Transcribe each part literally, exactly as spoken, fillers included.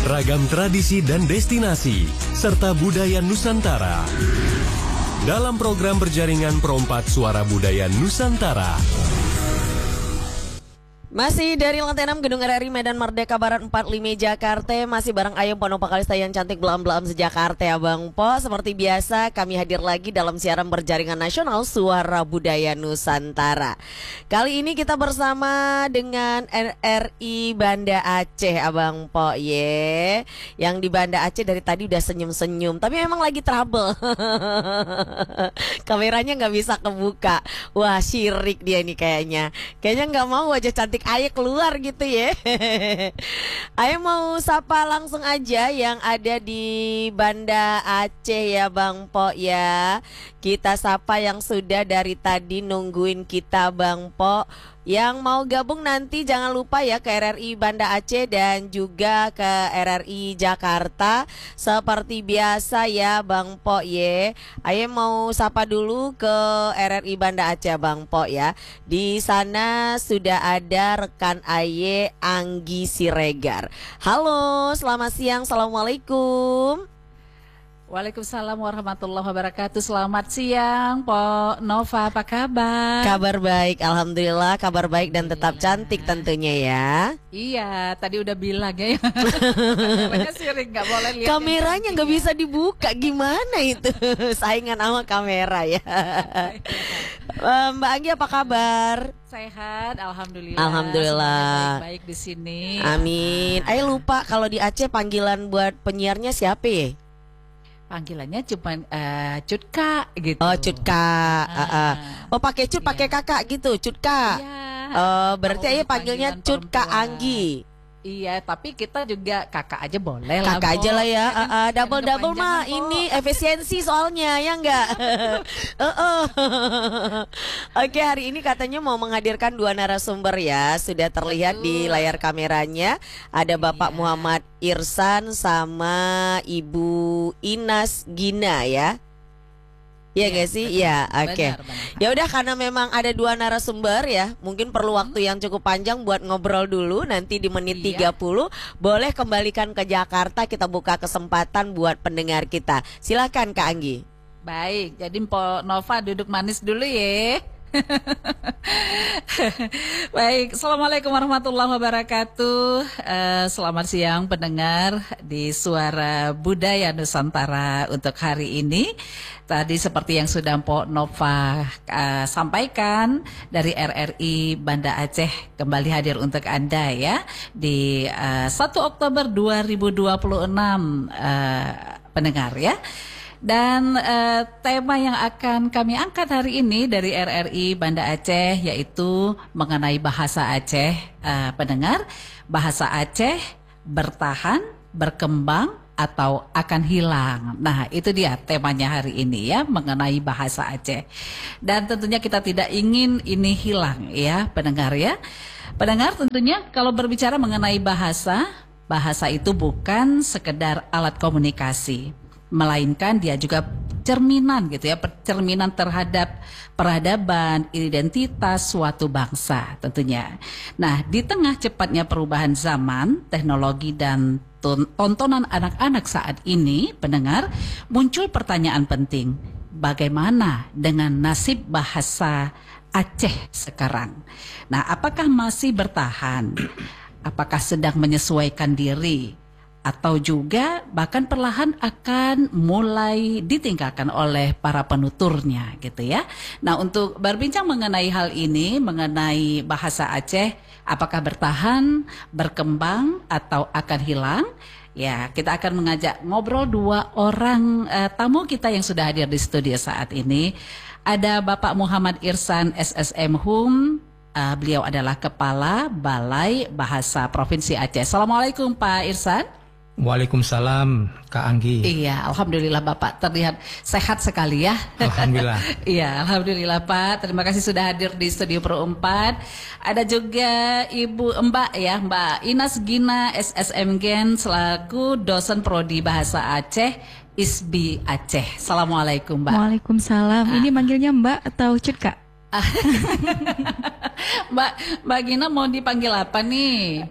ragam tradisi dan destinasi, serta budaya Nusantara. Dalam program berjaringan Perompat Suara Budaya Nusantara. Masih dari lantai enam Gedung R R I Medan Merdeka Barat empat puluh lima Jakarta. Masih bareng Ayem Ponopo Kalista yang cantik belam-belam sejakarta ya Bang Po. Seperti biasa kami hadir lagi dalam siaran berjaringan nasional Suara Budaya Nusantara. Kali ini kita bersama dengan R R I Banda Aceh Abang Po ye. Yang di Banda Aceh dari tadi udah senyum-senyum, tapi memang lagi trouble. Kameranya nggak bisa kebuka. Wah syirik dia nih kayaknya. Kayaknya nggak mau wajah cantik Ayah keluar gitu ya. Ayah mau sapa langsung aja yang ada di Banda Aceh ya Bang Po ya. Kita sapa yang sudah dari tadi nungguin kita Bang Po. Yang mau gabung nanti jangan lupa ya ke R R I Banda Aceh dan juga ke R R I Jakarta. Seperti biasa ya Bang Po ye. Ayo mau sapa dulu ke R R I Banda Aceh Bang Po ya. Di sana sudah ada rekan Aye Anggi Siregar. Halo, selamat siang. Assalamualaikum. Waalaikumsalam warahmatullahi wabarakatuh. Selamat siang, Po Nova, apa kabar? Kabar baik, alhamdulillah. Kabar baik dan tetap cantik tentunya ya. Iya, tadi udah bilang ya. Kameranya sirik, nggak boleh lihat. Kameranya nggak bisa dibuka, gimana itu? Saingan sama kamera ya. Mbak Anggi apa kabar? Sehat, alhamdulillah. Alhamdulillah. Baik-baik di sini. Amin. Ayo lupa kalau di Aceh panggilan buat penyiarnya siapa ya? Panggilannya cuma uh, Cutka gitu. Oh Cutka. Uh, uh. Oh pakai cut, pakai kakak gitu, Cutka. Iya. Oh berarti Ayah panggilnya Cutka Anggi. Iya, tapi kita juga kakak aja boleh lah. Kakak aja lah ya. Uh, uh, double double mah po. ini efisiensi soalnya ya enggak. uh, uh. Oke hari ini katanya mau menghadirkan dua narasumber ya. Sudah terlihat Betul. Di layar kameranya. Ada Bapak iya. Muhammad Irsan sama Ibu Inas Gina ya. Iya gak sih? Iya, oke. Okay. Ya udah karena memang ada dua narasumber ya, mungkin perlu waktu yang cukup panjang buat ngobrol dulu. Nanti di menit iya. tiga puluh boleh kembalikan ke Jakarta, kita buka kesempatan buat pendengar kita. Silakan Kak Anggi. Baik, jadi Po Nova duduk manis dulu ya. Baik, assalamualaikum warahmatullahi wabarakatuh. uh, Selamat siang pendengar di Suara Budaya Nusantara untuk hari ini. Tadi seperti yang sudah Po Nova uh, sampaikan, dari R R I Banda Aceh kembali hadir untuk Anda ya di uh, satu Oktober dua ribu dua puluh enam uh, pendengar ya. Dan uh, tema yang akan kami angkat hari ini dari R R I Banda Aceh yaitu mengenai bahasa Aceh. uh, Pendengar, bahasa Aceh bertahan, berkembang, atau akan hilang. Nah itu dia temanya hari ini ya, mengenai bahasa Aceh. Dan tentunya kita tidak ingin ini hilang ya pendengar ya. Pendengar tentunya kalau berbicara mengenai bahasa, bahasa itu bukan sekedar alat komunikasi, melainkan dia juga cerminan gitu ya, cerminan terhadap peradaban, identitas suatu bangsa tentunya. Nah, di tengah cepatnya perubahan zaman, teknologi dan tontonan anak-anak saat ini, pendengar, muncul pertanyaan penting. Bagaimana dengan nasib bahasa Aceh sekarang? Nah, apakah masih bertahan? Apakah sedang menyesuaikan diri? Atau juga bahkan perlahan akan mulai ditinggalkan oleh para penuturnya gitu ya. Nah untuk berbincang mengenai hal ini, mengenai bahasa Aceh, apakah bertahan, berkembang, atau akan hilang? Ya kita akan mengajak ngobrol dua orang uh, tamu kita yang sudah hadir di studio saat ini. Ada Bapak Muhammad Irsan S S M Hum. Uh, beliau adalah Kepala Balai Bahasa Provinsi Aceh. Assalamualaikum Pak Irsan. Waalaikumsalam Kak Anggi. Iya, alhamdulillah Bapak terlihat sehat sekali ya. Alhamdulillah. Iya, alhamdulillah Pak. Terima kasih sudah hadir di Studio Pro empat. Ada juga Ibu Mbak ya, Mbak Inas Gina S S M Gen selaku dosen prodi Bahasa Aceh I S B I Aceh. Assalamualaikum Mbak. Waalaikumsalam. Ah. Ini manggilnya Mbak atau Cut Kak? Mbak Mbak Gina mau dipanggil apa nih? Uh,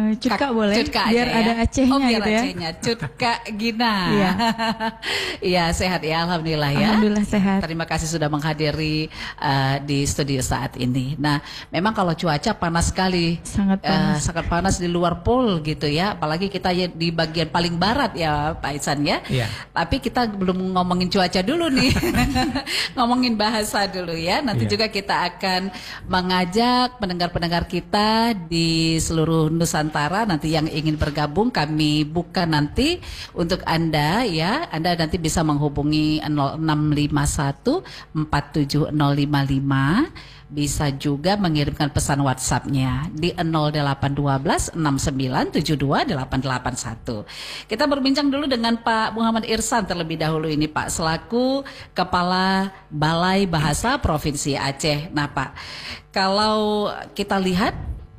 Uh, Cutka boleh, Cutka biar aja ya. ada Acehnya oh, biar gitu ya. Acehnya. Cutka Gina. Iya. Iya, sehat ya, alhamdulillah ya. Alhamdulillah sehat. Terima kasih sudah menghadiri uh, di studio saat ini. Nah, memang kalau cuaca panas sekali, Sangat panas. uh, sangat panas di luar pol gitu ya. Apalagi kita ya di bagian paling barat ya, Pak Ihsan ya. Iya. Tapi kita belum ngomongin cuaca dulu nih, ngomongin bahasa dulu ya. Nanti Iya. juga kita akan mengajak pendengar-pendengar kita di seluruh Nusantara nanti yang ingin bergabung kami buka nanti untuk Anda ya. Anda nanti bisa menghubungi nol enam lima satu empat tujuh nol lima lima. Bisa juga mengirimkan pesan WhatsApp-nya di nol delapan satu dua enam sembilan tujuh dua delapan delapan satu. Kita berbincang dulu dengan Pak Muhammad Irsan terlebih dahulu ini Pak, selaku Kepala Balai Bahasa Provinsi Aceh. Nah Pak, kalau kita lihat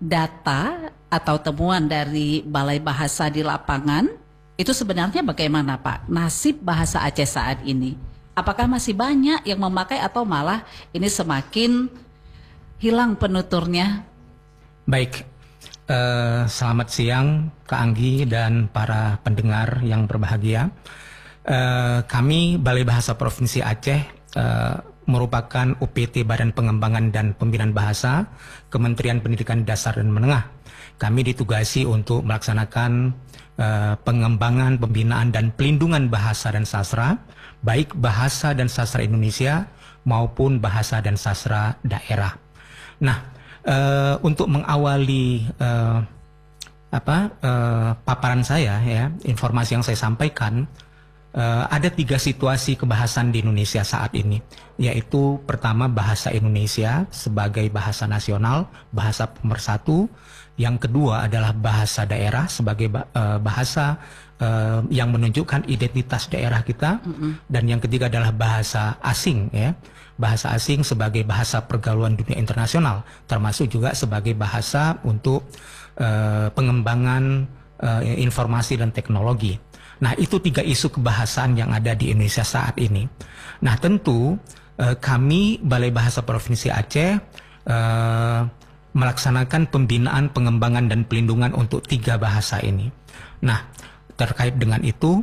data atau temuan dari Balai Bahasa di lapangan, itu sebenarnya bagaimana Pak nasib bahasa Aceh saat ini? Apakah masih banyak yang memakai atau malah ini semakin hilang penuturnya? Baik, eh, selamat siang Kak Anggi dan para pendengar yang berbahagia. Eh, kami Balai Bahasa Provinsi Aceh eh, merupakan U P T Badan Pengembangan dan Pembinaan Bahasa Kementerian Pendidikan Dasar dan Menengah. Kami ditugasi untuk melaksanakan eh, pengembangan, pembinaan dan pelindungan bahasa dan sastra, baik bahasa dan sastra Indonesia maupun bahasa dan sastra daerah. Nah, uh, untuk mengawali uh, apa uh, paparan saya ya, informasi yang saya sampaikan, uh, ada tiga situasi kebahasan di Indonesia saat ini, yaitu pertama bahasa Indonesia sebagai bahasa nasional, bahasa pemersatu. Yang kedua adalah bahasa daerah sebagai uh, bahasa uh, yang menunjukkan identitas daerah kita, mm-hmm. dan yang ketiga adalah bahasa asing ya. Bahasa asing sebagai bahasa pergaulan dunia internasional, termasuk juga sebagai bahasa untuk uh, pengembangan uh, informasi dan teknologi. Nah, itu tiga isu kebahasaan yang ada di Indonesia saat ini. Nah, tentu uh, kami Balai Bahasa Provinsi Aceh uh, melaksanakan pembinaan, pengembangan dan pelindungan untuk tiga bahasa ini. Nah, terkait dengan itu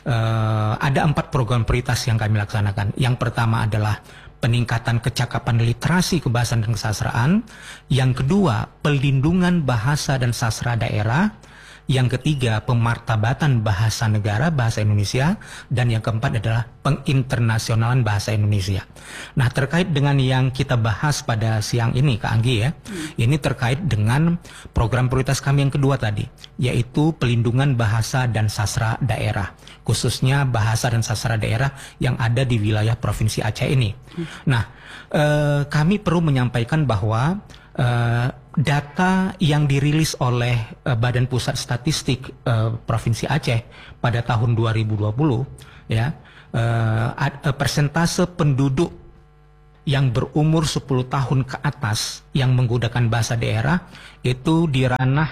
uh, ada empat program prioritas yang kami laksanakan. Yang pertama adalah peningkatan kecakapan literasi kebahasaan dan kesastraan. Yang kedua, pelindungan bahasa dan sastra daerah. Yang ketiga, pemartabatan bahasa negara, bahasa Indonesia. Dan yang keempat adalah penginternasionalan bahasa Indonesia. Nah, terkait dengan yang kita bahas pada siang ini, Kak Anggi ya, hmm. ini terkait dengan program prioritas kami yang kedua tadi, yaitu pelindungan bahasa dan sastra daerah, khususnya bahasa dan sastra daerah yang ada di wilayah Provinsi Aceh ini. Hmm. Nah, eh, kami perlu menyampaikan bahwa eh, data yang dirilis oleh uh, Badan Pusat Statistik uh, Provinsi Aceh pada tahun dua ribu dua puluh ya, uh, uh, persentase penduduk yang berumur sepuluh tahun ke atas yang menggunakan bahasa daerah itu di ranah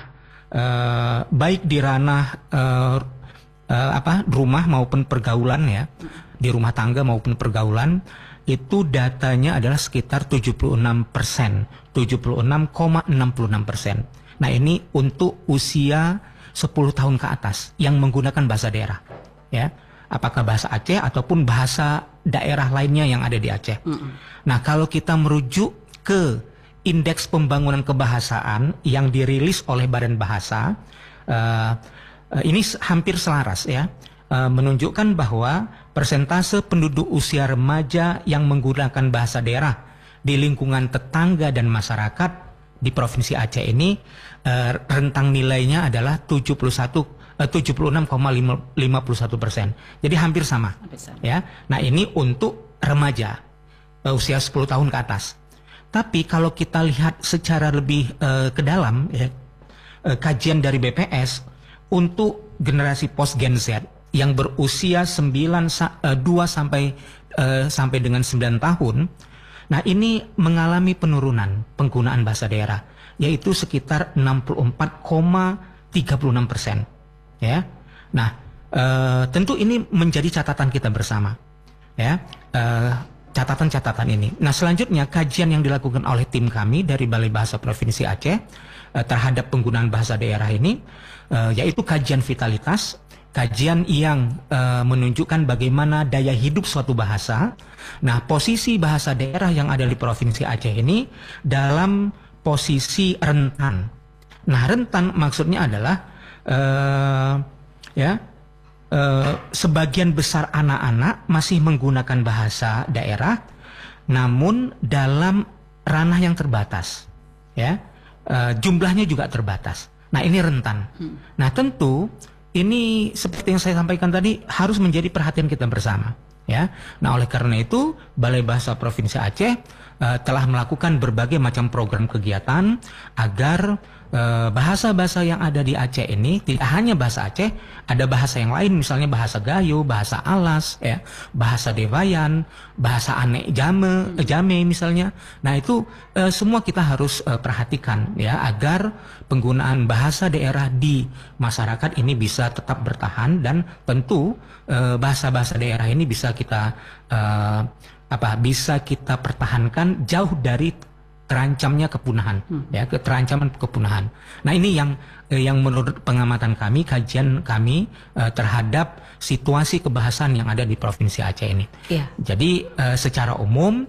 uh, baik di ranah uh, uh, apa rumah maupun pergaulan ya, di rumah tangga maupun pergaulan, itu datanya adalah sekitar tujuh puluh enam persen, tujuh puluh enam koma enam enam persen. Nah, ini untuk usia sepuluh tahun ke atas yang menggunakan bahasa daerah ya, apakah bahasa Aceh ataupun bahasa daerah lainnya yang ada di Aceh. Mm-hmm. Nah, kalau kita merujuk ke indeks pembangunan kebahasaan yang dirilis oleh Badan Bahasa, uh, uh, ini hampir selaras ya, uh, menunjukkan bahwa persentase penduduk usia remaja yang menggunakan bahasa daerah di lingkungan tetangga dan masyarakat di Provinsi Aceh ini uh, rentang nilainya adalah tujuh puluh satu, uh, tujuh puluh enam koma lima satu persen. Jadi hampir sama. Hampir sama. Ya. Nah, ini untuk remaja uh, usia sepuluh tahun ke atas. Tapi kalau kita lihat secara lebih uh, ke dalam ya, uh, kajian dari B P S untuk generasi post Gen Z yang berusia sembilan, dua sampai uh, sampai dengan sembilan tahun. Nah, ini mengalami penurunan penggunaan bahasa daerah, yaitu sekitar enam puluh empat koma tiga enam persen. Ya. Nah, uh, tentu ini menjadi catatan kita bersama. Ya, uh, catatan-catatan ini. Nah, selanjutnya kajian yang dilakukan oleh tim kami dari Balai Bahasa Provinsi Aceh uh, terhadap penggunaan bahasa daerah ini, uh, yaitu kajian vitalitas, kajian yang uh, menunjukkan bagaimana daya hidup suatu bahasa. Nah, posisi bahasa daerah yang ada di Provinsi Aceh ini dalam posisi rentan. Nah, rentan maksudnya adalah uh, ya uh, sebagian besar anak-anak masih menggunakan bahasa daerah, namun dalam ranah yang terbatas, ya, uh, jumlahnya juga terbatas. Nah, ini rentan. Hmm. Nah, tentu ini seperti yang saya sampaikan tadi harus menjadi perhatian kita bersama, ya. Nah, oleh karena itu Balai Bahasa Provinsi Aceh uh, telah melakukan berbagai macam program kegiatan agar bahasa-bahasa yang ada di Aceh ini tidak hanya bahasa Aceh, ada bahasa yang lain, misalnya bahasa Gayo, bahasa Alas, ya, bahasa Dewayan, bahasa Anek Jame, Jame misalnya. Nah, itu uh, semua kita harus uh, perhatikan, ya, agar penggunaan bahasa daerah di masyarakat ini bisa tetap bertahan, dan tentu uh, bahasa-bahasa daerah ini bisa kita uh, apa bisa kita pertahankan jauh dari terancamnya kepunahan, hmm. ya, keterancaman kepunahan. Nah, ini yang eh, yang menurut pengamatan kami, kajian kami eh, terhadap situasi kebahasaan yang ada di Provinsi Aceh ini. Yeah. Jadi eh, secara umum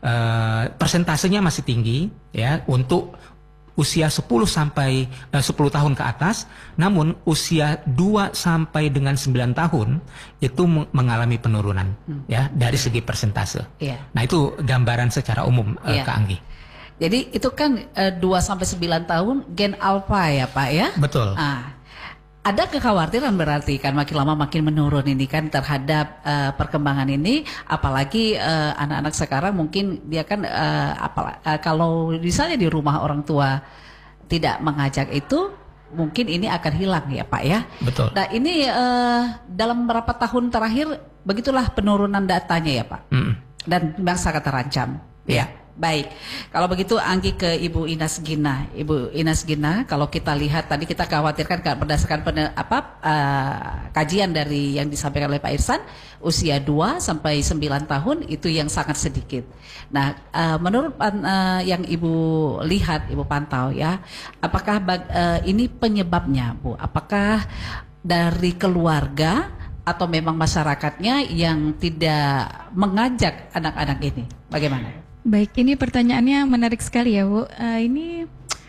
eh, persentasenya masih tinggi, ya, untuk usia sepuluh sampai sepuluh tahun ke atas, namun usia dua sampai dengan sembilan tahun itu mengalami penurunan, hmm. ya, dari segi persentase. Yeah. Nah, itu gambaran secara umum, yeah. eh, Kak Anggi. Jadi itu kan uh, dua sampai sembilan tahun gen alfa ya Pak ya? Betul. Ah, ada kekhawatiran berarti kan makin lama makin menurun ini kan terhadap uh, perkembangan ini, apalagi uh, anak-anak sekarang mungkin dia kan uh, apa, uh, kalau misalnya di rumah orang tua tidak mengajak itu, mungkin ini akan hilang ya Pak ya? Betul. Nah, ini uh, dalam beberapa tahun terakhir begitulah penurunan datanya ya Pak? Mm. Dan memang sangat terancam. Ya. Baik, kalau begitu Anggi ke Ibu Inas Gina. Ibu Inas Gina, kalau kita lihat tadi kita khawatirkan berdasarkan pen, apa uh, kajian dari yang disampaikan oleh Pak Irsan, usia dua sampai sembilan tahun itu yang sangat sedikit. Nah, uh, menurut uh, yang Ibu lihat, Ibu pantau ya, apakah uh, ini penyebabnya, Bu? Apakah dari keluarga atau memang masyarakatnya yang tidak mengajak anak-anak ini? Bagaimana? Baik, ini pertanyaannya menarik sekali ya, Bu. Uh, ini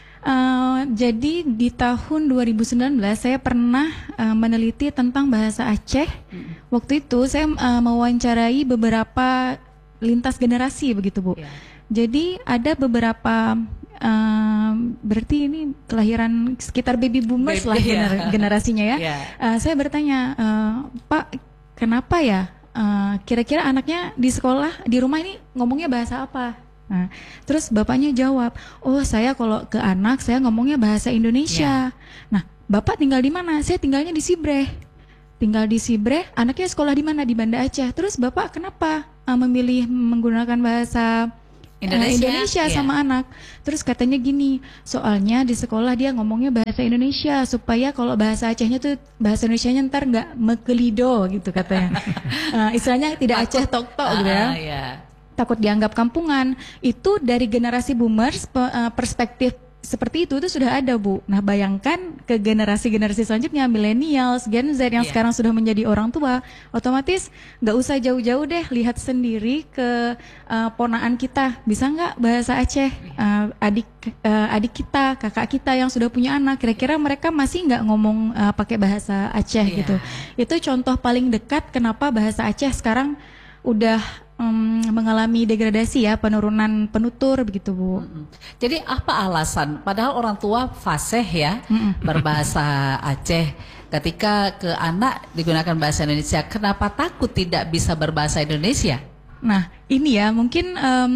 uh, jadi di tahun dua ribu sembilan belas saya pernah uh, meneliti tentang bahasa Aceh. Hmm. Waktu itu saya uh, mewawancarai beberapa lintas generasi begitu, Bu. Yeah. Jadi ada beberapa uh, berarti ini kelahiran sekitar baby boomers baby, lah gener yeah. generasinya ya. Yeah. Uh, saya bertanya, uh, Pak, kenapa ya? Uh, kira-kira anaknya di sekolah, di rumah ini ngomongnya bahasa apa? Nah, terus bapaknya jawab, oh saya kalau ke anak saya ngomongnya bahasa Indonesia. Yeah. Nah, bapak tinggal di mana? Saya tinggalnya di Sibreh. Tinggal di Sibreh, anaknya sekolah di mana? Di Banda Aceh. Terus bapak kenapa uh, memilih menggunakan bahasa Indonesia, uh, Indonesia yeah. sama anak? Terus katanya gini, soalnya di sekolah dia ngomongnya bahasa Indonesia supaya kalau bahasa Acehnya tuh bahasa Indonesianya ntar nggak mekelido gitu katanya. uh, istilahnya tidak Aceh tok-tok gitu ya. Uh, yeah. Takut dianggap kampungan. Itu dari generasi boomers pe, uh, perspektif seperti itu itu sudah ada, Bu. Nah, bayangkan ke generasi-generasi selanjutnya, millennials, Gen Z yang yeah. sekarang sudah menjadi orang tua, otomatis nggak usah jauh-jauh deh, lihat sendiri ke uh, ponaan kita, bisa nggak bahasa Aceh, uh, adik uh, adik kita, kakak kita yang sudah punya anak, kira-kira mereka masih nggak ngomong uh, pakai bahasa Aceh yeah. gitu. Itu contoh paling dekat kenapa bahasa Aceh sekarang udah Um, mengalami degradasi ya, penurunan penutur begitu, Bu. Mm-mm. Jadi apa alasan? Padahal orang tua fasih ya Mm-mm. berbahasa Aceh. Ketika ke anak digunakan bahasa Indonesia, kenapa takut tidak bisa berbahasa Indonesia? Nah, ini ya mungkin um,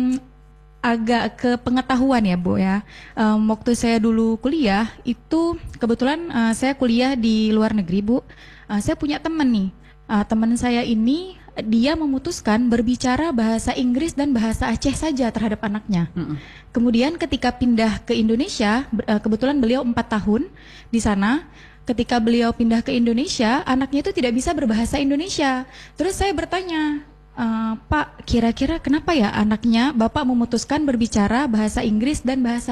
agak ke pengetahuan ya, Bu ya. Um, waktu saya dulu kuliah itu kebetulan uh, saya kuliah di luar negeri, Bu. Uh, saya punya teman nih. Uh, teman saya ini dia memutuskan berbicara bahasa Inggris dan bahasa Aceh saja terhadap anaknya. Mm-mm. Kemudian ketika pindah ke Indonesia, kebetulan beliau empat tahun di sana. Ketika beliau pindah ke Indonesia, anaknya itu tidak bisa berbahasa Indonesia. Terus saya bertanya, e, Pak, kira-kira kenapa ya anaknya Bapak memutuskan berbicara bahasa Inggris dan bahasa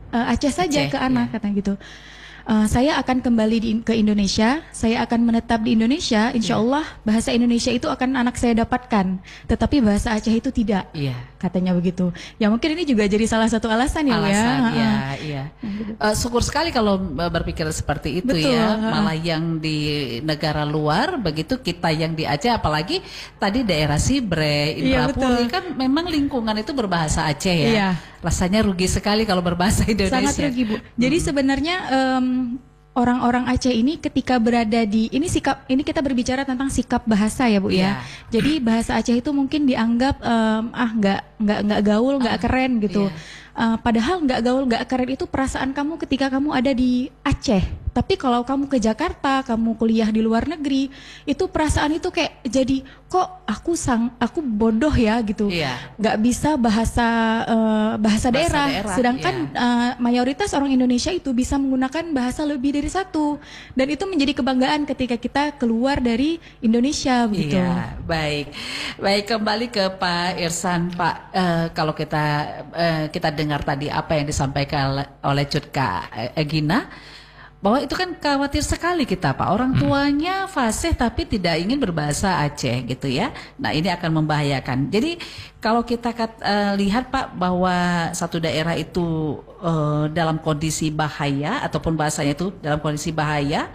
uh, Aceh saja Aceh, ke anak, ya. katanya gitu. Uh, saya akan kembali di, ke Indonesia, saya akan menetap di Indonesia, insya Allah bahasa Indonesia itu akan anak saya dapatkan, tetapi bahasa Aceh itu tidak, Iya. katanya begitu. Ya mungkin ini juga jadi salah satu alasan ya, Bu, ya. Alasan, ya, Uh-uh. iya. Uh, syukur sekali kalau uh, berpikir seperti itu. Betul, ya. uh-uh. Malah yang di negara luar, begitu kita yang di Aceh, apalagi tadi daerah Sibre, Iya, Indrapuri, betul. kan memang lingkungan itu berbahasa Aceh ya. Iya. Rasanya rugi sekali kalau berbahasa Indonesia. Sangat rugi, Bu. Jadi sebenarnya em, orang-orang Aceh ini ketika berada di ini sikap ini kita berbicara tentang sikap bahasa ya, Bu, Iya. ya. Jadi bahasa Aceh itu mungkin dianggap em, ah nggak nggak nggak gaul, nggak keren gitu. iya. Eh, padahal nggak gaul, nggak keren itu perasaan kamu ketika kamu ada di Aceh. Tapi kalau kamu ke Jakarta, kamu kuliah di luar negeri, itu perasaan itu kayak jadi kok aku sang aku bodoh ya gitu. Iya. Nggak bisa bahasa eh, bahasa, daerah. daerah, Sedangkan iya. eh, mayoritas orang Indonesia itu bisa menggunakan bahasa lebih dari satu, dan itu menjadi kebanggaan ketika kita keluar dari Indonesia begitu. Iya, baik, baik, kembali ke Pak Irsan, Pak. Eh, kalau kita eh, kita dengar tadi apa yang disampaikan oleh Cutka Egina, bahwa itu kan khawatir sekali kita, Pak. Orang tuanya fasih tapi tidak ingin berbahasa Aceh gitu ya. Nah, ini akan membahayakan. Jadi kalau kita kat- eh, lihat, Pak, bahwa satu daerah itu eh, dalam kondisi bahaya ataupun bahasanya itu dalam kondisi bahaya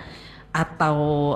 atau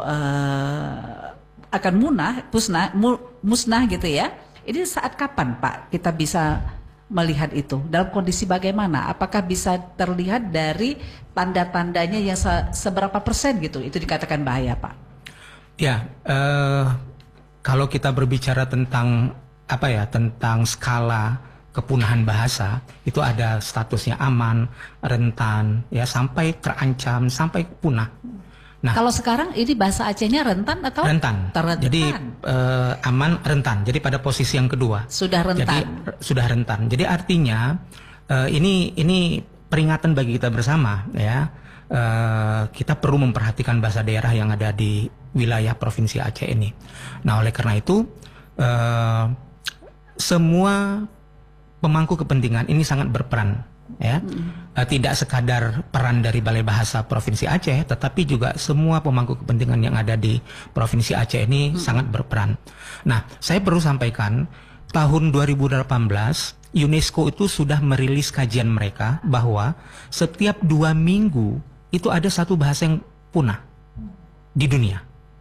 eh, akan munah, musnah, mu- musnah gitu ya. Ini saat kapan, Pak, kita bisa melihat itu? Dalam kondisi bagaimana? Apakah bisa terlihat dari tanda-tandanya yang se- seberapa persen gitu? Itu dikatakan bahaya, Pak. Ya, eh, kalau kita berbicara tentang apa ya, tentang skala kepunahan bahasa, itu ada statusnya aman, rentan, ya sampai terancam, sampai punah. Nah, Kalau sekarang ini bahasa Acehnya rentan atau rentan. Terentan. Jadi eh, aman, rentan. Jadi pada posisi yang kedua. Sudah rentan. Jadi r- sudah rentan. Jadi artinya eh, ini ini peringatan bagi kita bersama, ya. Eh, kita perlu memperhatikan bahasa daerah yang ada di wilayah provinsi Aceh ini. Nah, oleh karena itu eh, semua pemangku kepentingan ini sangat berperan, ya. Eh, tidak sekadar peran dari Balai Bahasa Provinsi Aceh, tetapi juga semua pemangku kepentingan yang ada di Provinsi Aceh ini sangat berperan. Nah, saya perlu sampaikan tahun dua ribu delapan belas UNESCO itu sudah merilis kajian mereka bahwa setiap dua minggu itu ada satu bahasa yang punah di dunia,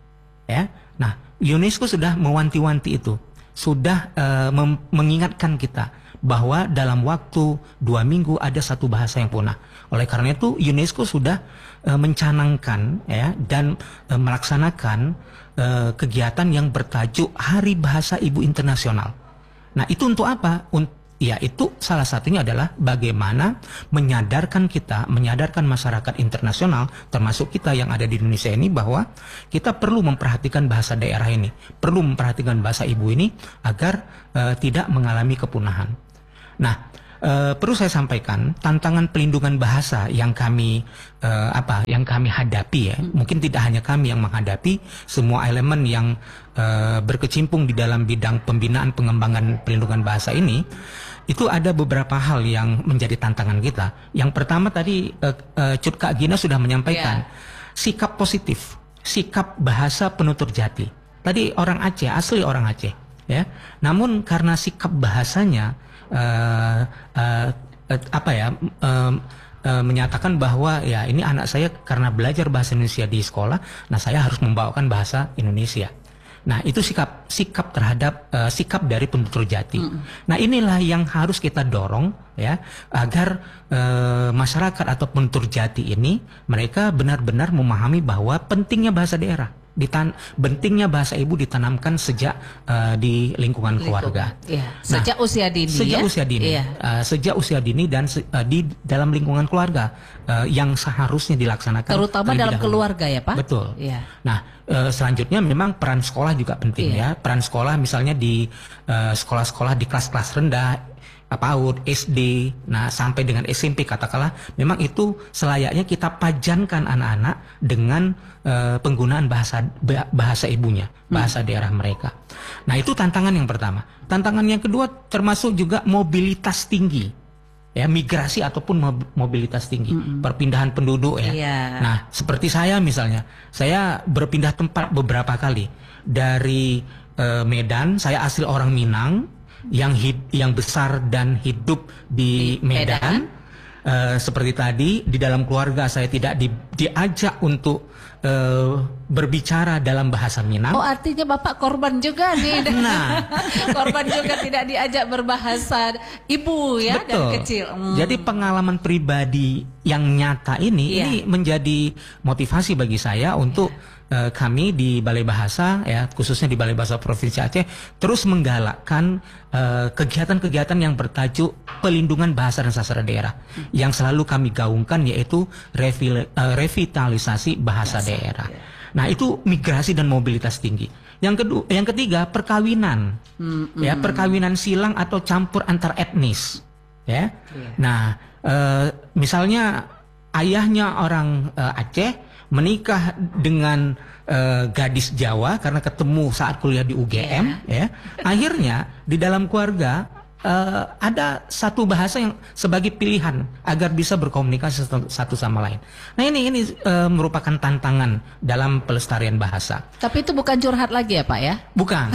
ya. Nah, UNESCO sudah mewanti-wanti itu, sudah eh, mem- mengingatkan kita bahwa dalam waktu dua minggu ada satu bahasa yang punah. Oleh karena itu UNESCO sudah e, mencanangkan, ya, dan e, melaksanakan e, kegiatan yang bertajuk Hari Bahasa Ibu Internasional. Nah, itu untuk apa? Un- ya, itu salah satunya adalah bagaimana menyadarkan kita, menyadarkan masyarakat internasional, termasuk kita yang ada di Indonesia ini, bahwa kita perlu memperhatikan bahasa daerah ini, perlu memperhatikan bahasa ibu ini agar e, tidak mengalami kepunahan. Nah, e, perlu saya sampaikan tantangan pelindungan bahasa yang kami e, apa, yang kami hadapi, ya. Mungkin tidak hanya kami yang menghadapi, semua elemen yang e, berkecimpung di dalam bidang pembinaan pengembangan pelindungan bahasa ini, itu ada beberapa hal yang menjadi tantangan kita. Yang pertama tadi e, e, Cutka Gina sudah menyampaikan, sikap positif, sikap bahasa penutur jati. Tadi orang Aceh, asli orang Aceh, ya. Namun karena sikap bahasanya Uh, uh, uh, apa ya uh, uh, menyatakan bahwa ya ini anak saya karena belajar bahasa Indonesia di sekolah, nah saya harus membawakan bahasa Indonesia. Nah, itu sikap sikap terhadap uh, sikap dari penutur jati. Mm. Nah, inilah yang harus kita dorong, ya, agar uh, masyarakat atau penutur jati ini mereka benar-benar memahami bahwa pentingnya bahasa daerah. Ditan pentingnya bahasa ibu ditanamkan sejak uh, di lingkungan keluarga. Iya. Sejak nah, usia dini. Sejak ya? usia dini. Iya. Uh, sejak usia dini dan se uh, di dalam lingkungan keluarga uh, yang seharusnya dilaksanakan. Terutama dalam dahulu. keluarga, ya, Pak. Betul. Iya. Nah, uh, selanjutnya memang peran sekolah juga penting, Iya. ya. Peran sekolah misalnya di sekolah-sekolah uh, di kelas-kelas rendah, PAUD, S D, nah sampai dengan S M P katakanlah, memang itu selayaknya kita pajankan anak-anak dengan uh, penggunaan bahasa bahasa ibunya, bahasa hmm. daerah mereka. Nah, itu tantangan yang pertama. Tantangan yang kedua termasuk juga mobilitas tinggi, ya migrasi ataupun mob- mobilitas tinggi, Mm-mm. perpindahan penduduk ya. Iya. Nah, seperti saya misalnya, saya berpindah tempat beberapa kali dari eh, Medan, saya asli orang Minang yang hid- yang besar dan hidup di, Di Medan. Medan. Eh, seperti tadi di dalam keluarga saya tidak di- diajak untuk eh, berbicara dalam bahasa Minang. Oh, artinya Bapak korban juga nih. Nah. Korban juga tidak diajak berbahasa ibu ya dari Betul. kecil. Hmm. Jadi pengalaman pribadi yang nyata ini Iya. ini menjadi motivasi bagi saya untuk eh, kami di Balai Bahasa ya, khususnya di Balai Bahasa Provinsi Aceh terus menggalakkan eh, kegiatan-kegiatan yang bertajuk pelindungan bahasa dan sastra daerah Hmm. yang selalu kami gaungkan, yaitu revi- eh, revitalisasi bahasa daerah. Nah, itu migrasi dan mobilitas tinggi. Yang kedua, yang ketiga perkawinan. Hmm, Ya, perkawinan silang atau campur antar etnis. Ya. Nah, eh, misalnya ayahnya orang eh, Aceh menikah dengan eh, gadis Jawa karena ketemu saat kuliah di U G M, ya. Akhirnya di dalam keluarga eh, ada satu bahasa yang sebagai pilihan agar bisa berkomunikasi satu, satu sama lain. Nah, ini ini eh, merupakan tantangan dalam pelestarian bahasa. Tapi itu bukan curhat lagi ya Pak ya? Bukan.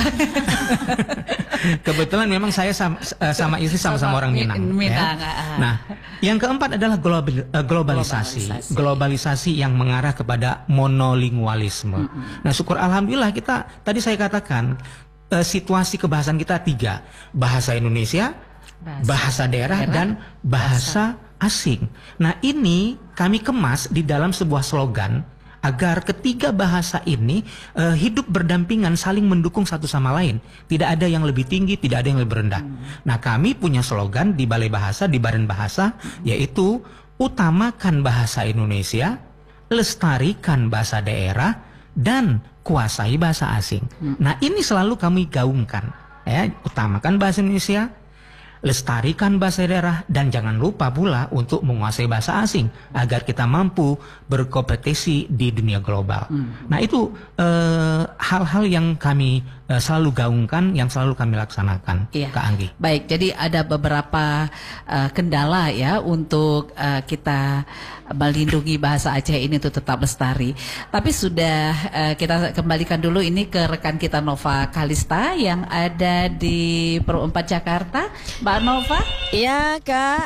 Kebetulan memang saya sama, eh, sama istri sama-sama Sama orang Mi- Minang. Minang, ya. ah. Nah, yang keempat adalah global- eh, globalisasi. Globalisasi. Globalisasi yang mengarah kepada monolingualisme. Nah, syukur alhamdulillah kita tadi saya katakan eh, situasi kebahasan kita tiga: bahasa Indonesia, Bahasa bahasa, daerah, daerah, dan bahasa asing. Nah, ini kami kemas di dalam sebuah slogan agar ketiga bahasa ini eh, hidup berdampingan, saling mendukung satu sama lain. Tidak ada yang lebih tinggi, tidak ada yang lebih rendah. Nah, kami punya slogan di Balai Bahasa, di Badan Bahasa, yaitu utamakan bahasa Indonesia, lestarikan bahasa daerah, dan kuasai bahasa asing. Nah, ini selalu kami gaungkan, ya, utamakan bahasa Indonesia, lestarikan bahasa daerah, dan jangan lupa pula untuk menguasai bahasa asing agar kita mampu berkompetisi di dunia global. Nah, itu eh, hal-hal yang kami eh, selalu gaungkan, yang selalu kami laksanakan, Iya. Kak Anggi. Baik, jadi ada beberapa uh, kendala ya untuk uh, kita melindungi bahasa Aceh ini untuk tetap lestari. Tapi sudah uh, kita kembalikan dulu ini ke rekan kita Nova Kalista yang ada di Pro empat Jakarta. Mbak Nova? Iya Kak,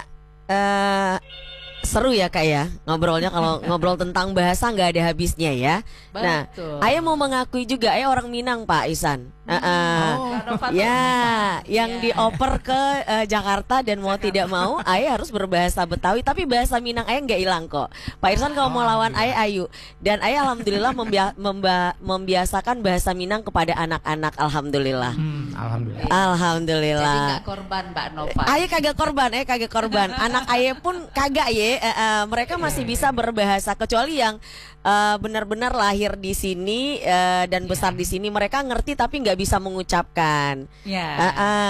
eh seru ya Kak ya ngobrolnya. Kalau ngobrol tentang bahasa nggak ada habisnya ya. Nah, Betul. Ayah mau mengakui juga, Ayah orang Minang Pak Isan. Uh, uh, Mbak Nova tuh ya, Nova. yang Iya. dioper ke eh, Jakarta dan mau tidak mau, Ayah harus berbahasa Betawi. Tapi bahasa Minang Ayah nggak hilang kok. Pak Irsan kalau mau lawan Ayah, ayu. Dan Ayah alhamdulillah membia- memba- membiasakan bahasa Minang kepada anak-anak. Alhamdulillah. Hmm, alhamdulillah. Jadi Alhamdulillah. nggak korban Mbak Nova. Ayah kagak korban, ayah kagak korban. Anak ayah pun kagak ya. Eh, eh, mereka masih bisa berbahasa, kecuali yang eh, benar-benar lahir di sini eh, dan besar di sini. Mereka ngerti tapi nggak bisa mengucapkan. Ya. Eh,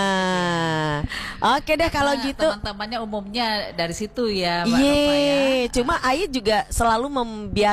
eh. Oke deh kalau Karena gitu. teman-temannya umumnya dari situ ya Mbak Nova ya. Iya, cuma ayah juga selalu membiasakan